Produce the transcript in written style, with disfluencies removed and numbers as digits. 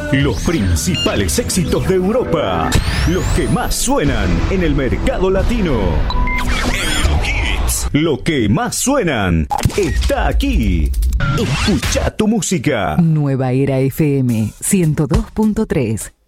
Los principales éxitos de Europa. Los que más suenan en el mercado latino. Eurohits. Lo que más suenan está aquí. Escucha tu música. Nueva Era FM 102.3.